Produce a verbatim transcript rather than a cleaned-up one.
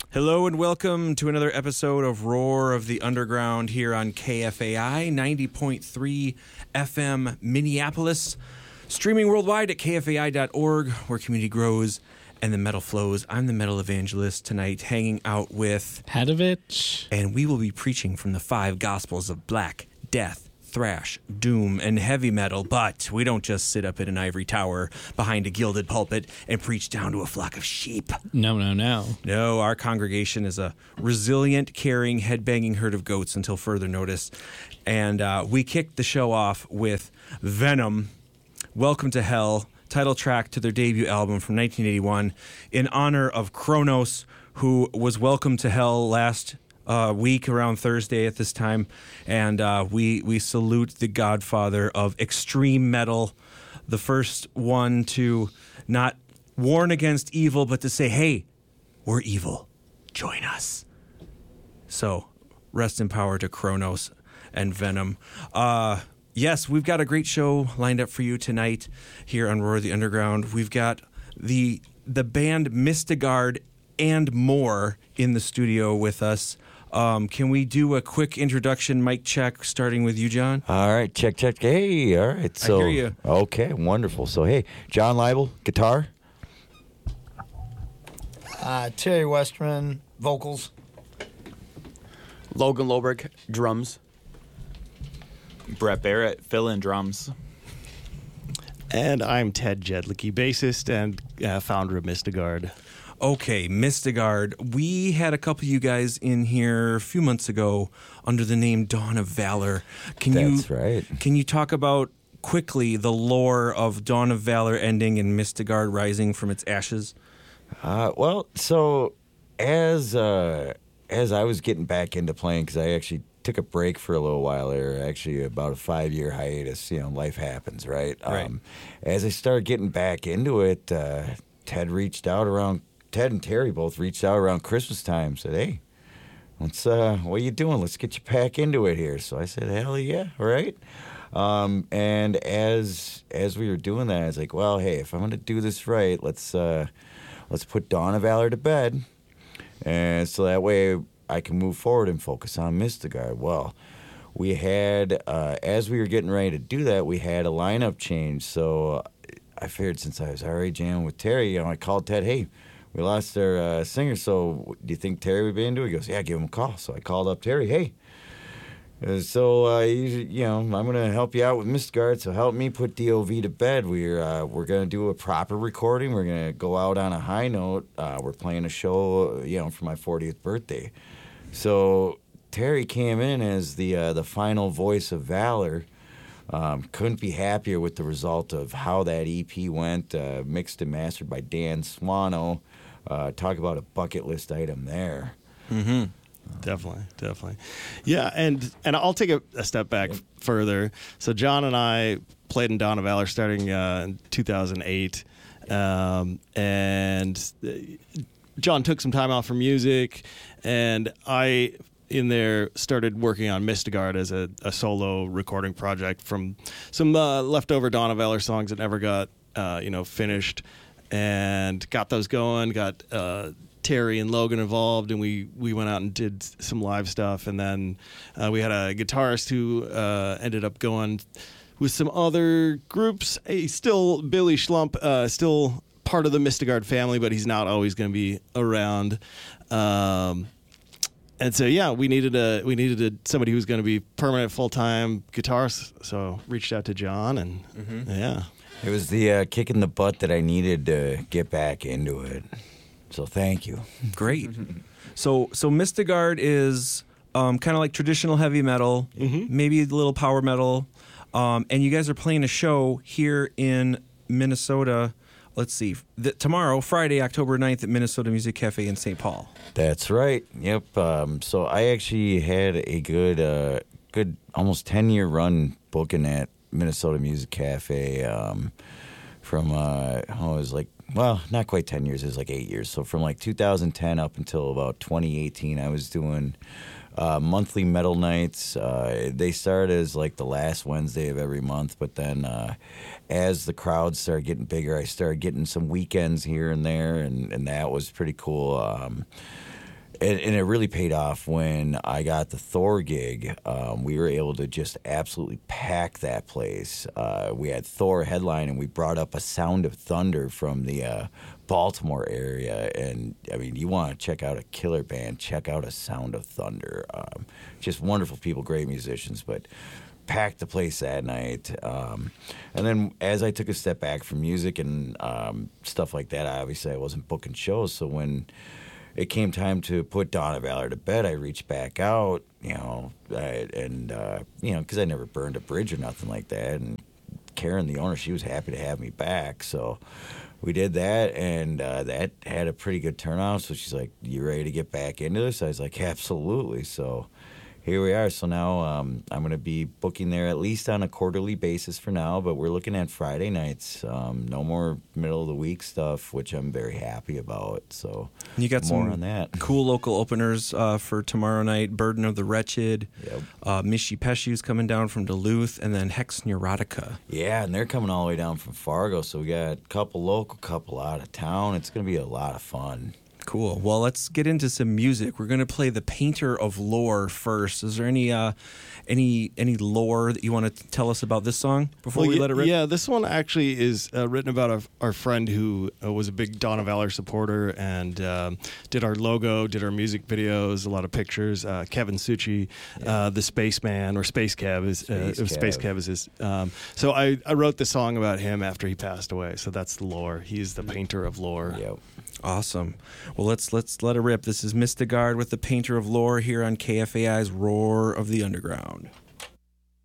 Hello and welcome to another episode of Roar of the Underground here on K F A I ninety point three F M Minneapolis, streaming worldwide at K F A I dot org, where community grows and the metal flows. I'm the metal evangelist tonight, hanging out with Hadovich, and we will be preaching from the five gospels of black, death, thrash, doom, and heavy metal, but we don't just sit up in an ivory tower behind a gilded pulpit and preach down to a flock of sheep. No, no, no. No, our congregation is a resilient, caring, headbanging herd of goats until further notice. And uh, we kicked the show off with Venom, Welcome to Hell, title track to their debut album from nineteen eighty-one, in honor of Kronos, who was Welcome to Hell last Uh, week around Thursday at this time, and uh, we we salute the godfather of extreme metal, the first one to not warn against evil, but to say, "Hey, we're evil, join us." So, rest in power to Kronos and Venom. Uh, yes, we've got a great show lined up for you tonight here on Roar of the Underground. We've got the the band Mystigard and more in the studio with us. Um, can we do a quick introduction mic check, starting with you, John? All right, check, check. Hey, all right. So, I hear you. Okay, wonderful. So, hey, John Leibel, guitar. Uh, Terry Westerman, vocals. Logan Loberg, drums. Brett Barrett, fill-in drums. And I'm Ted Jedlicki, bassist and uh, founder of Mystigard. Okay, Mystigard. We had a couple of you guys in here a few months ago under the name Dawn of Valor. Can That's you, right. Can you talk about quickly the lore of Dawn of Valor ending and Mystigard rising from its ashes? Uh, well, so as uh, as I was getting back into playing, because I actually took a break for a little while there, actually about a five-year hiatus. You know, life happens, right? Right. Um, as I started getting back into it, uh, Ted reached out around. Ted and Terry both reached out around Christmas time, said, "Hey, let's uh, what are you doing? Let's get you back into it here." So I said, "Hell yeah, all right." Um, and as as we were doing that, I was like, "Well, hey, if I'm going to do this right, let's uh, let's put Dawn of Valor to bed, and so that way I can move forward and focus on Mystigard." Well, we had uh, as we were getting ready to do that, we had a lineup change. So I figured since I was already jamming with Terry, you know, I called Ted, "Hey, we lost our uh, singer, so do you think Terry would be into it?" He goes, "Yeah, give him a call." So I called up Terry. "Hey, uh, so uh, you, you know, I'm going to help you out with Mystigard, so help me put D O V to bed. We're uh, we're going to do a proper recording. We're going to go out on a high note. Uh, we're playing a show, you know, for my fortieth birthday." So Terry came in as the uh, the final voice of Valor. Um, couldn't be happier with the result of how that E P went, uh, mixed and mastered by Dan Swano. Uh, talk about a bucket list item there. Mm-hmm. Definitely, definitely. Yeah, and and I'll take a, a step back Yep. further. So John and I played in Dawn of Valor starting uh, in two thousand eight. Um, and uh, John took some time off from music, and I, in there, started working on Mystigard as a, a solo recording project from some uh, leftover Dawn of Valor songs that never got, uh, you know, finished. And got those going, got uh, Terry and Logan involved, and we, we went out and did some live stuff. And then uh, we had a guitarist who uh, ended up going with some other groups. He's still, Billy Schlump, uh, still part of the Mystigard family, but he's not always going to be around. Um, and so, yeah, we needed a we needed a, somebody who was going to be permanent, full-time guitarist. So reached out to John, and Mm-hmm. yeah. It was the uh, kick in the butt that I needed to get back into it. So thank you. Great. So so Mystigard is um, kind of like traditional heavy metal, Mhm. maybe a little power metal, um, and you guys are playing a show here in Minnesota. Let's see, the, tomorrow, Friday, October ninth at Minnesota Music Cafe in Saint Paul. That's right. Yep. Um, so I actually had a good, uh, good almost ten-year run booking at Minnesota Music Cafe um, from, uh, oh, it was like, well, not quite ten years. It was like eight years. So from like two thousand ten up until about twenty eighteen, I was doing uh, monthly metal nights. Uh, they started as like the last Wednesday of every month, but then uh, as the crowds started getting bigger, I started getting some weekends here and there, and, and that was pretty cool. Um, and, and it really paid off when I got the Thor gig. Um, we were able to just absolutely pack that place. Uh, we had Thor headline, and we brought up a Sound of Thunder from the uh, Baltimore area. And I mean, you want to check out a killer band, check out a Sound of Thunder. Um, just wonderful people, great musicians, but packed the place that night. Um, and then as I took a step back from music and um, stuff like that, obviously I wasn't booking shows. So when it came time to put Dawn of Valor to bed, I reached back out, you know, I, and, uh, you know, because I never burned a bridge or nothing like that. And Karen, the owner, she was happy to have me back. So we did that, and uh, that had a pretty good turnout. So she's like, "You ready to get back into this?" I was like, "Absolutely." So here we are. So now um, I'm going to be booking there at least on a quarterly basis for now, but we're looking at Friday nights. Um, no more middle of the week stuff, which I'm very happy about. So You got more some on that. cool local openers uh, for tomorrow night. Burden of the Wretched, Yep. uh, Mishi Peshu's coming down from Duluth, and then Hex Neurotica. Yeah, and they're coming all the way down from Fargo. So we got a couple local, couple out of town. It's going to be a lot of fun. Cool. Well, let's get into some music. We're going to play "The Painter of Lore" first. Is there any uh, any any lore that you want to tell us about this song before Well, we yeah, let it rip? Yeah, this one actually is uh, written about our, our friend who uh, was a big Dawn of Valor supporter and um, did our logo, did our music videos, a lot of pictures. Uh, Kevin Succi, uh, the Spaceman, or Space Kev is Space uh, Space Kev. Kev is his. Um, so I, I wrote this song about him after he passed away. So that's the lore. He's the painter of lore. Yep. Awesome. Well, let's let's let it rip. This is Mystigard with "The Painter of Lore" here on K F A I's Roar of the Underground.